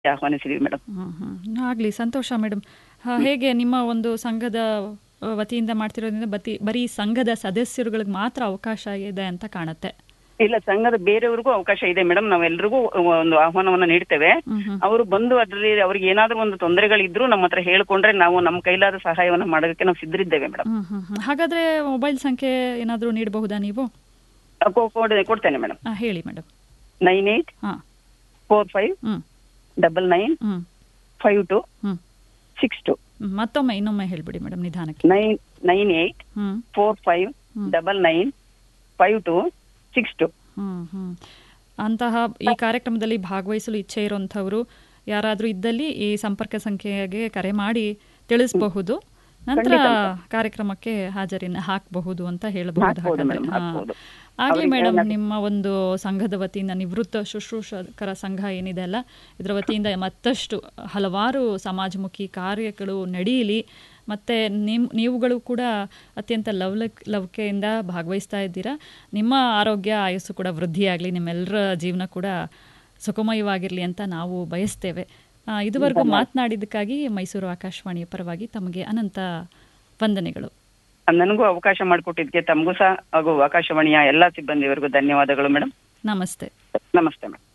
ಆಹ್ವಾನಿಸಿದೀವಿ madam. ಆಗಲಿ, ಸಂತೋಷ madam. ಹೇಗೆ ನಿಮ್ಮ ಒಂದು ಸಂಘದ ವತಿಯಿಂದ ಮಾಡ್ತಿರೋದ್ರಿಂದ ಬರೀ ಸಂಘದ ಸದಸ್ಯರುಗಳಿಗೆ ಮಾತ್ರ ಅವಕಾಶ ಇದೆ ಅಂತ ಕಾಣುತ್ತೆ? ಇಲ್ಲ, ಸಂಘದ ಬೇರೆಯವ್ರಿಗೂ ಅವಕಾಶ ಇದೆ ಮೇಡಮ್. ನಾವೆಲ್ರಿಗೂ ಒಂದು ಆಹ್ವಾನವನ್ನ ನೀಡ್ತೇವೆ. ಅವರು ಬಂದು ಅದರಲ್ಲಿ ಅವ್ರಿಗೆ ಏನಾದ್ರೂ ಒಂದು ತೊಂದರೆಗಳಿದ್ರು ನಮ್ಮ ಹತ್ರ ಹೇಳ್ಕೊಂಡ್ರೆ ನಾವು ನಮ್ಮ ಕೈಲಾದ ಸಹಾಯವನ್ನ ಮಾಡೋದಕ್ಕೆ ನಾವು ಸಿದ್ಧರಿದ್ದೇವೆ ಮೇಡಮ್. ಹಾಗಾದ್ರೆ ಮೊಬೈಲ್ ಸಂಖ್ಯೆ ಏನಾದ್ರೂ ನೀಡಬಹುದಾ ನೀವು? ಕೊಡ್ತೇನೆ ಮೇಡಮ್. ಹೇಳಿ ಮೇಡಮ್. 9845995262. ಮತ್ತೊಮ್ಮೆ ಇನ್ನೊಮ್ಮೆ ಹೇಳ್ಬಿಡಿ ಮೇಡಮ್ ನಿಧಾನಕ್ಕೆ. 9845995262. ಅಂತಹ ಈ ಕಾರ್ಯಕ್ರಮದಲ್ಲಿ ಭಾಗವಹಿಸಲು ಇಚ್ಛೆ ಇರುವಂತಹವರು ಯಾರಾದ್ರೂ ಇದ್ದಲ್ಲಿ ಈ ಸಂಪರ್ಕ ಸಂಖ್ಯೆಗೆ ಕರೆ ಮಾಡಿ ತಿಳಿಸಬಹುದು. ನಂತರ ಕಾರ್ಯಕ್ರಮಕ್ಕೆ ಹಾಜರಿನ ಹಾಕಬಹುದು ಅಂತ ಹೇಳಬಹುದು. ಆಗ್ಲಿ ಮೇಡಮ್, ನಿಮ್ಮ ಒಂದು ಸಂಘದ ವತಿಯಿಂದ ನಿವೃತ್ತ ಶುಶ್ರೂಷಕರ ಸಂಘ ಏನಿದೆ ಅಲ್ಲ, ಇದರ ವತಿಯಿಂದ ಮತ್ತಷ್ಟು ಹಲವಾರು ಸಮಾಜಮುಖಿ ಕಾರ್ಯಗಳು ನಡೆಯಲಿ. ಮತ್ತು ನೀವುಗಳು ಕೂಡ ಅತ್ಯಂತ ಲವಕೆಯಿಂದ ಭಾಗವಹಿಸ್ತಾ ಇದ್ದೀರಾ. ನಿಮ್ಮ ಆರೋಗ್ಯ ಆಯಸ್ಸು ಕೂಡ ವೃದ್ಧಿಯಾಗಲಿ, ನಿಮ್ಮೆಲ್ಲರ ಜೀವನ ಕೂಡ ಸುಖಮಯವಾಗಿರಲಿ ಅಂತ ನಾವು ಬಯಸ್ತೇವೆ. ಇದುವರೆಗೂ ಮಾತನಾಡಿದ್ದಕ್ಕಾಗಿ ಮೈಸೂರು ಆಕಾಶವಾಣಿಯ ಪರವಾಗಿ ತಮಗೆ ಅನಂತ ವಂದನೆಗಳು. ನನಗೂ ಅವಕಾಶ ಮಾಡಿಕೊಟ್ಟಿದ್ದಕ್ಕೆ ತಮಗೂ ಸಹ ಹಾಗೂ ಆಕಾಶವಾಣಿಯ ಎಲ್ಲಾ ಸಿಬ್ಬಂದಿಯವರಿಗೂ ಧನ್ಯವಾದಗಳು ಮೇಡಮ್. ನಮಸ್ತೆ. ನಮಸ್ತೆ ಮೇಡಮ್.